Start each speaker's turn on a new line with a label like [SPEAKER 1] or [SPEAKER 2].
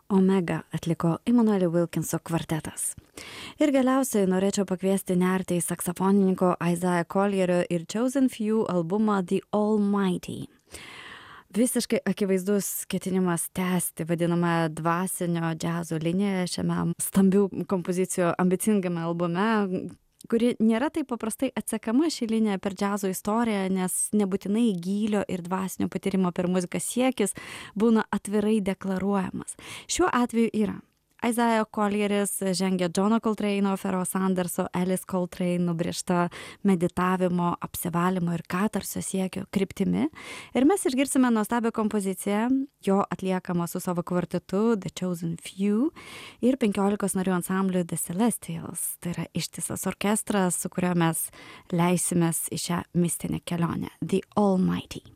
[SPEAKER 1] Omega atliko Immanuelio Wilkinso kvartetas. Ir galiausiai norėčiau pakviesti nerti į saksofonininko Isaiah Collierio ir Chosen Few albumą The Almighty. Visiškai akivaizdus ketinimas tęsti vadinamą dvasinio džiazo liniją šiame stambių kompozicijų ambicingame albume, kuri nėra taip paprastai atsekama ši linija per džiazo istoriją, nes nebūtinai gylio ir dvasinio patyrimo per muziką siekis būna atvirai deklaruojamas. Šiuo atveju yra. Isaiah Collieris žengia Johno Coltrane'o, Pharoah Sanderso, Alice Coltrane nubrėžta meditavimo, apsivalymo ir katarsio siekio kryptimi. Ir mes išgirsime nuostabią kompoziciją, jo atliekamą su savo kvartetu The Chosen Few ir 15 narių ansambliu The Celestials. Tai yra ištisas orkestras, su kuriuo mes leisimės į šią mistinę kelionę. The Almighty.